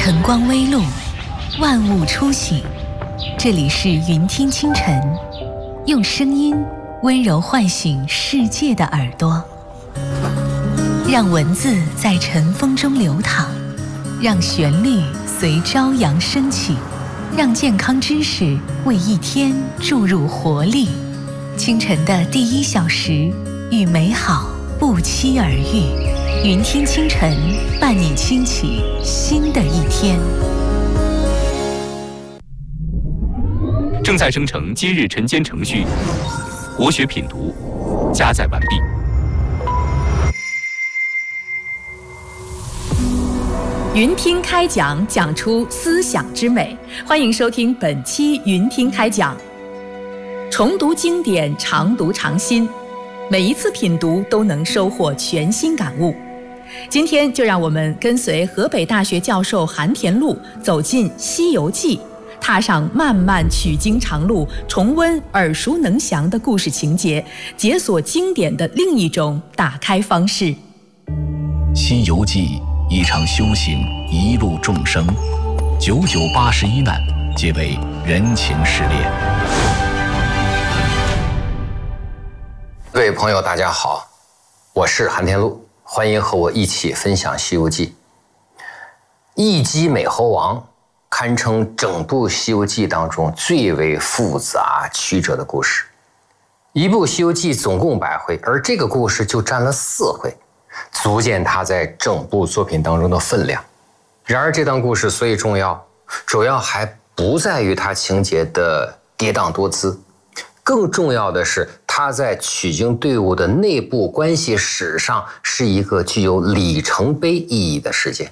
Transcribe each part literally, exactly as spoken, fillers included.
晨光微露，万物初醒。这里是云听清晨，用声音温柔唤醒世界的耳朵，让文字在晨风中流淌，让旋律随朝阳升起，让健康知识为一天注入活力。清晨的第一小时，与美好不期而遇。云听清晨，伴你轻启新的一天。 正在生成今日晨间程序，国学品读加载完毕。 云听开讲，讲出思想之美。欢迎收听本期云听开讲。重读经典，常读常新，每一次品读都能收获全新感悟。今天就让我们跟随河北大学教授韩田禄走进《西游记》，踏上漫漫取经长路，重温耳熟能详的故事情节，解锁经典的另一种打开方式。《 西游记》一场修行，一路众生，九九八十一难，皆为人情失恋。 各位朋友大家好，我是韩田禄，欢迎和我一起分享《西游记》。一击美猴王堪称整部《西游记》当中最为复杂曲折的故事。一部《西游记》总共百回，而这个故事就占了四回，足见它在整部作品当中的分量。然而这段故事所以重要，主要还不在于它情节的跌宕多姿，更重要的是它在取经队伍的内部关系史上是一个具有里程碑意义的事件。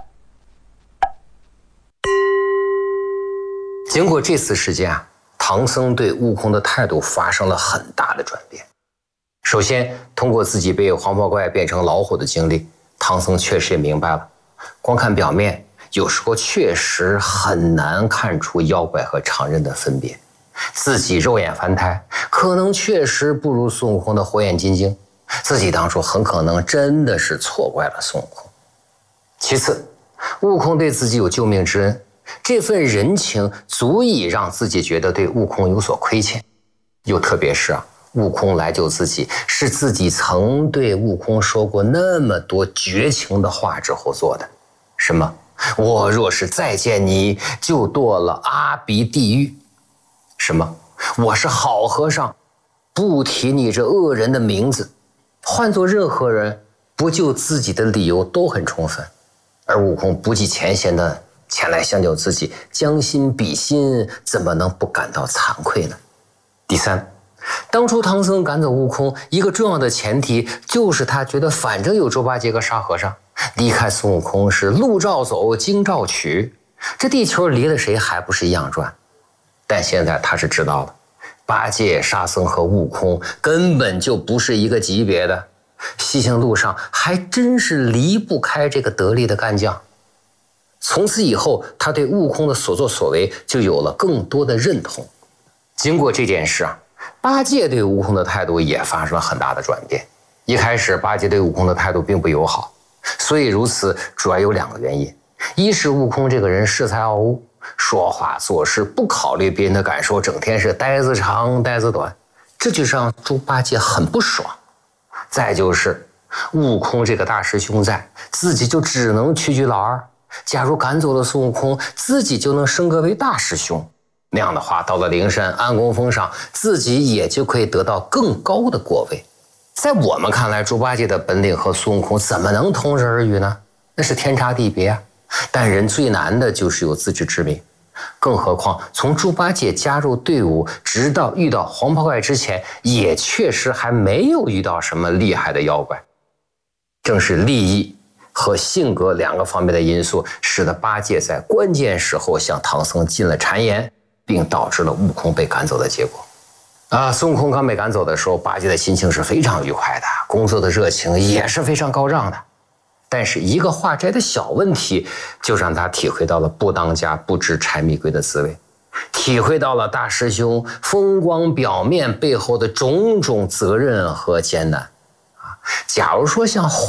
经过这次事件啊，唐僧对悟空的态度发生了很大的转变。首先，通过自己被黄袍怪变成老虎的经历，唐僧确实也明白了，光看表面，有时候确实很难看出妖怪和常人的分别。自己肉眼凡胎，可能确实不如孙悟空的火眼金睛，自己当初很可能真的是错怪了孙悟空。其次，悟空对自己有救命之恩，这份人情足以让自己觉得对悟空有所亏欠。又特别是啊，悟空来救自己，是自己曾对悟空说过那么多绝情的话之后做的。什么？我若是再见你，就堕了阿鼻地狱。什么？我是好和尚，不提你这恶人的名字。换做任何人，不救自己的理由都很充分，而悟空不计前嫌的前来相救自己，将心比心，怎么能不感到惭愧呢？第三，当初唐僧赶走悟空，一个重要的前提就是他觉得反正有猪八戒和沙和尚，离开孙悟空是路照走，经照取，这地球离了谁还不是一样转。但现在他是知道了，八戒、沙僧和悟空根本就不是一个级别的，西行路上还真是离不开这个得力的干将。从此以后，他对悟空的所作所为就有了更多的认同。经过这件事啊，八戒对悟空的态度也发生了很大的转变。一开始八戒对悟空的态度并不友好，所以如此主要有两个原因。一是悟空这个人恃才傲物，说话做事不考虑别人的感受，整天是呆子长呆子短，这就让猪八戒很不爽。再就是悟空这个大师兄在，自己就只能屈居老二，假如赶走了孙悟空，自己就能升格为大师兄，那样的话到了灵山安公峰上，自己也就可以得到更高的果位。在我们看来，猪八戒的本领和孙悟空怎么能同日而语呢？那是天差地别啊。但人最难的就是有自知之明，更何况从猪八戒加入队伍直到遇到黄袍怪之前，也确实还没有遇到什么厉害的妖怪。正是利益和性格两个方面的因素，使得八戒在关键时候向唐僧进了谗言，并导致了悟空被赶走的结果。啊，孙悟空刚被赶走的时候，八戒的心情是非常愉快的，工作的热情也是非常高涨的。但是一个化斋的小问题，就让他体会到了不当家不知柴米贵的滋味，体会到了大师兄风光表面背后的种种责任和艰难。啊，假如说像